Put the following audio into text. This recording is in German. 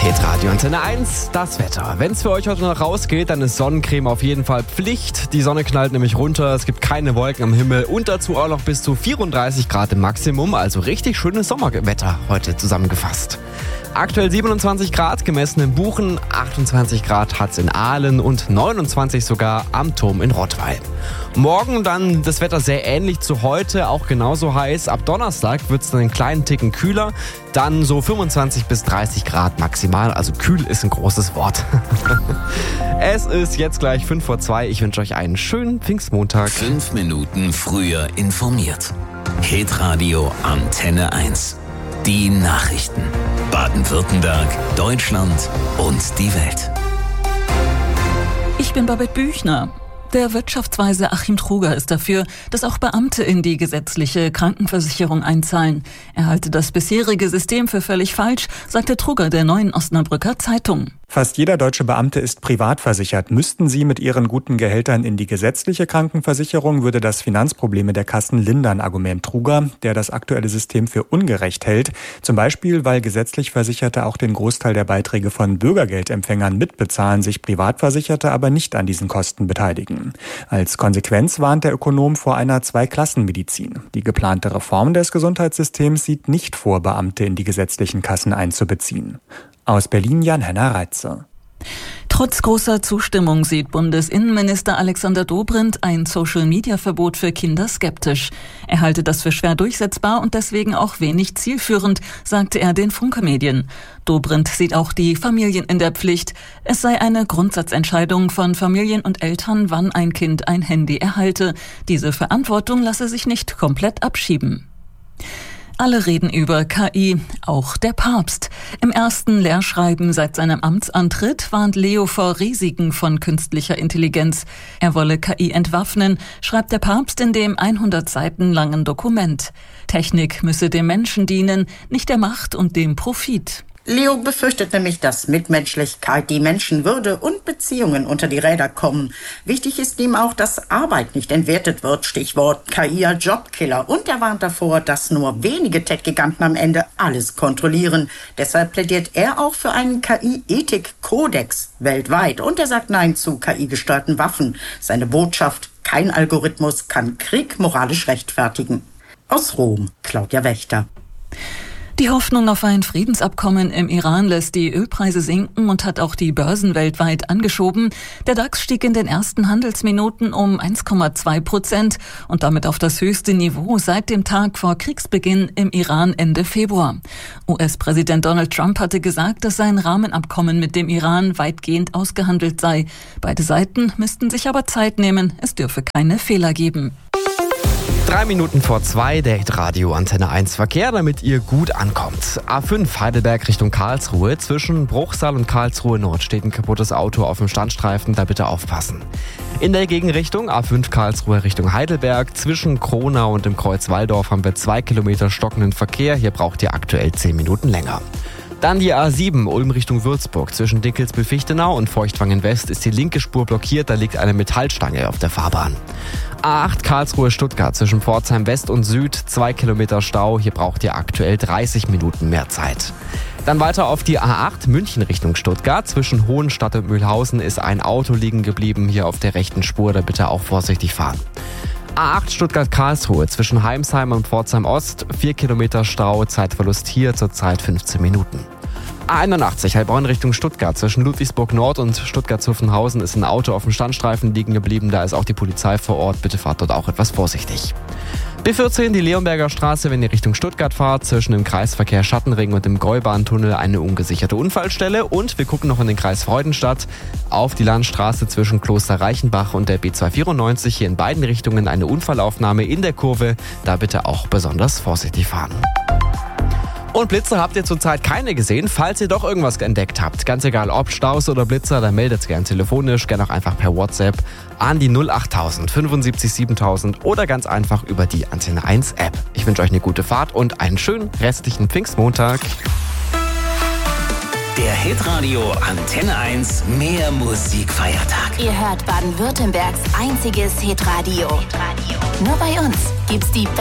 Hitradio Antenne 1, das Wetter. Wenn es für euch heute noch rausgeht, dann ist Sonnencreme auf jeden Fall Pflicht. Die Sonne knallt nämlich runter, es gibt keine Wolken am Himmel und dazu auch noch bis zu 34 Grad im Maximum. Also richtig schönes Sommerwetter heute zusammengefasst. Aktuell 27 Grad gemessen in Buchen, 28 Grad hat's in Aalen und 29 sogar am Turm in Rottweil. Morgen dann das Wetter sehr ähnlich zu heute, auch genauso heiß. Ab Donnerstag wird's dann einen kleinen Ticken kühler, dann so 25 bis 30 Grad maximal. Also kühl ist ein großes Wort. Es ist jetzt gleich 5:02. Ich wünsche euch einen schönen Pfingstmontag. 5 Minuten früher informiert. Hitradio Antenne 1. Die Nachrichten. Baden-Württemberg, Deutschland und die Welt. Ich bin Babette Büchner. Der Wirtschaftsweise Achim Truger ist dafür, dass auch Beamte in die gesetzliche Krankenversicherung einzahlen. Er halte das bisherige System für völlig falsch, sagte Truger der Neuen Osnabrücker Zeitung. Fast jeder deutsche Beamte ist privat versichert. Müssten sie mit ihren guten Gehältern in die gesetzliche Krankenversicherung, würde das Finanzprobleme der Kassen lindern, Argument Truger, der das aktuelle System für ungerecht hält. Zum Beispiel, weil gesetzlich Versicherte auch den Großteil der Beiträge von Bürgergeldempfängern mitbezahlen, sich Privatversicherte aber nicht an diesen Kosten beteiligen. Als Konsequenz warnt der Ökonom vor einer Zweiklassenmedizin. Die geplante Reform des Gesundheitssystems sieht nicht vor, Beamte in die gesetzlichen Kassen einzubeziehen. Aus Berlin Jan-Henner Reitze. Trotz großer Zustimmung sieht Bundesinnenminister Alexander Dobrindt ein Social-Media-Verbot für Kinder skeptisch. Er halte das für schwer durchsetzbar und deswegen auch wenig zielführend, sagte er den Funke-Medien. Dobrindt sieht auch die Familien in der Pflicht. Es sei eine Grundsatzentscheidung von Familien und Eltern, wann ein Kind ein Handy erhalte. Diese Verantwortung lasse sich nicht komplett abschieben. Alle reden über KI, auch der Papst. Im ersten Lehrschreiben seit seinem Amtsantritt warnt Leo vor Risiken von künstlicher Intelligenz. Er wolle KI entwaffnen, schreibt der Papst in dem 100 Seiten langen Dokument. Technik müsse dem Menschen dienen, nicht der Macht und dem Profit. Leo befürchtet nämlich, dass Mitmenschlichkeit, die Menschenwürde und Beziehungen unter die Räder kommen. Wichtig ist ihm auch, dass Arbeit nicht entwertet wird, Stichwort KI als Jobkiller. Und er warnt davor, dass nur wenige Tech-Giganten am Ende alles kontrollieren. Deshalb plädiert er auch für einen KI-Ethik-Kodex weltweit. Und er sagt Nein zu KI-gesteuerten Waffen. Seine Botschaft: Kein Algorithmus kann Krieg moralisch rechtfertigen. Aus Rom, Claudia Wächter. Die Hoffnung auf ein Friedensabkommen im Iran lässt die Ölpreise sinken und hat auch die Börsen weltweit angeschoben. Der DAX stieg in den ersten Handelsminuten um 1,2% und damit auf das höchste Niveau seit dem Tag vor Kriegsbeginn im Iran Ende Februar. US-Präsident Donald Trump hatte gesagt, dass sein Rahmenabkommen mit dem Iran weitgehend ausgehandelt sei. Beide Seiten müssten sich aber Zeit nehmen, es dürfe keine Fehler geben. 3 Minuten vor 2, der Hitradio Antenne 1 Verkehr, damit ihr gut ankommt. A5 Heidelberg Richtung Karlsruhe. Zwischen Bruchsal und Karlsruhe Nord steht ein kaputtes Auto auf dem Standstreifen, da bitte aufpassen. In der Gegenrichtung A5 Karlsruhe Richtung Heidelberg. Zwischen Kronau und dem Kreuz Walldorf haben wir 2 Kilometer stockenden Verkehr. Hier braucht ihr aktuell 10 Minuten länger. Dann die A7 Ulm Richtung Würzburg. Zwischen Dinkelsbühl-Fichtenau und Feuchtwangen West ist die linke Spur blockiert, da liegt eine Metallstange auf der Fahrbahn. A8 Karlsruhe-Stuttgart zwischen Pforzheim West und Süd, 2 Kilometer Stau. Hier braucht ihr aktuell 30 Minuten mehr Zeit. Dann weiter auf die A8 München Richtung Stuttgart. Zwischen Hohenstadt und Mühlhausen ist ein Auto liegen geblieben, hier auf der rechten Spur, da bitte auch vorsichtig fahren. A8 Stuttgart-Karlsruhe zwischen Heimsheim und Pforzheim Ost, 4 Kilometer Stau, Zeitverlust hier zurzeit 15 Minuten. A81 Heilbronn Richtung Stuttgart. Zwischen Ludwigsburg Nord und Stuttgart-Zuffenhausen ist ein Auto auf dem Standstreifen liegen geblieben. Da ist auch die Polizei vor Ort. Bitte fahrt dort auch etwas vorsichtig. B14 die Leonberger Straße, wenn ihr Richtung Stuttgart fahrt. Zwischen dem Kreisverkehr Schattenring und dem Gäubahntunnel eine ungesicherte Unfallstelle. Und wir gucken noch in den Kreis Freudenstadt. Auf die Landstraße zwischen Kloster Reichenbach und der B294. Hier in beiden Richtungen eine Unfallaufnahme in der Kurve. Da bitte auch besonders vorsichtig fahren. Und Blitze habt ihr zurzeit keine gesehen. Falls ihr doch irgendwas entdeckt habt, ganz egal ob Staus oder Blitzer, dann meldet gern telefonisch, gern auch einfach per WhatsApp an die 08000 75 7000 oder ganz einfach über die Antenne 1 App. Ich wünsche euch eine gute Fahrt und einen schönen restlichen Pfingstmontag. Der Hitradio Antenne 1 Mehr Musikfeiertag. Ihr hört Baden-Württembergs einziges Hitradio. Nur bei uns gibt's die